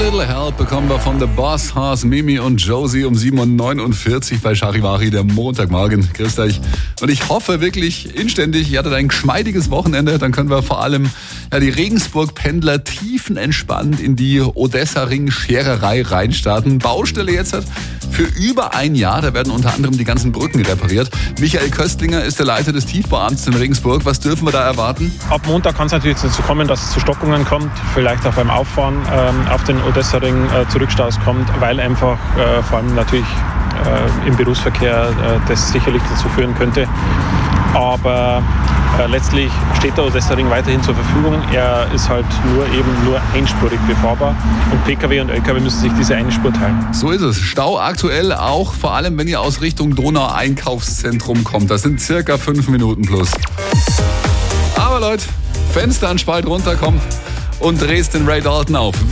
Little Help bekommen wir von The Boss, Haas, Mimi und Josie um 7.49 Uhr bei Charivari, der Montagmorgen. Grüßt euch. Und ich hoffe wirklich inständig, ihr hattet ein geschmeidiges Wochenende. Dann können wir vor allem die Regensburg-Pendler tiefenentspannt in die Odessa-Ring-Schererei reinstarten. Baustelle jetzt für über ein Jahr. Da werden unter anderem die ganzen Brücken repariert. Michael Köstlinger ist der Leiter des Tiefbauamts in Regensburg. Was dürfen wir da erwarten? Ab Montag kann es natürlich dazu kommen, dass es zu Stockungen kommt. Vielleicht auch beim Auffahren auf den Odessa-Ring zu Rückstaus kommt, weil einfach vor allem natürlich im Berufsverkehr das sicherlich dazu führen könnte. Aber letztlich steht der Odessa-Ring weiterhin zur Verfügung. Er ist halt nur einspurig befahrbar und Pkw und Lkw müssen sich diese eine Spur teilen. So ist es. Stau aktuell auch, vor allem wenn ihr aus Richtung Donau-Einkaufszentrum kommt. Das sind circa 5 Minuten plus. Aber Leute, Fenster an Spalt runterkommen und Dresden Ray Dalton auf.